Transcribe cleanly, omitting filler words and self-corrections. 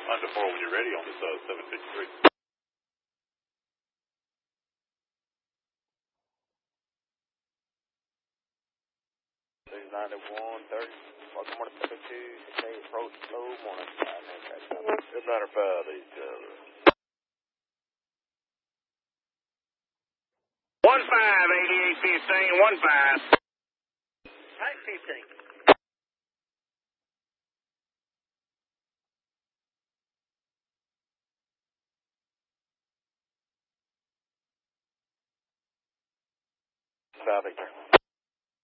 Under 4 when you're ready on this 753. 9130. Welcome on 72. Stay approach slow morning. Good matter 5 each other. 15, 88, 15, 15. Type 15. South Eastern.